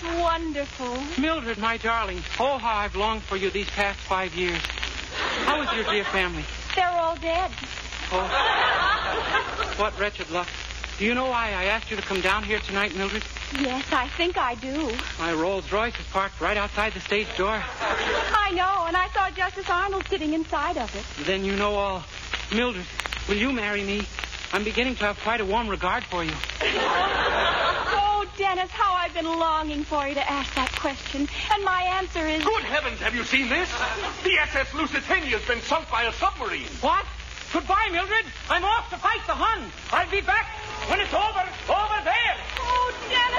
wonderful. Mildred, my darling. Oh, how I've longed for you these past 5 years. How is your dear family? They're all dead. Oh, what wretched luck. Do you know why I asked you to come down here tonight, Mildred? Yes, I think I do. My Rolls Royce is parked right outside the stage door. I know, and I saw Justice Arnold sitting inside of it. Then you know all. Mildred, will you marry me? I'm beginning to have quite a warm regard for you. Oh, Dennis, how I've been longing for you to ask that question. And my answer is... Good heavens, have you seen this? The SS Lusitania's been sunk by a submarine. What? Goodbye, Mildred. I'm off to fight the Hun. I'll be back when it's over there. Oh, Dennis!